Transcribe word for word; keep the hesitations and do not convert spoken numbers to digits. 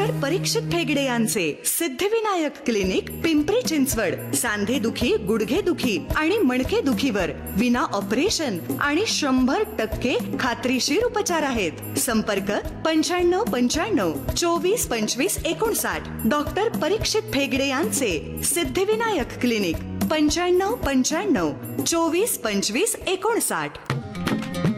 Doctor परीक्षित भेगडे यांचे Siddhivinayak clinic, Pimpri Chinchwad. सांधे दुखी, गुडघे दुखी आणि मणके दुखीवर विना ऑपरेशन आणि शंभर टक्के खात्रीशीर उपचार आहेत. संपर्क पंच्याण्णव पंच्याण्णव चोवीस पंचवीस एकोणसाठ. डॉक्टर परीक्षित भेगडे यांचे सिद्धिविनायक क्लिनिक, पंच्याण्णव पंच्याण्णव चोवीस पंचवीस एकोणसाठ.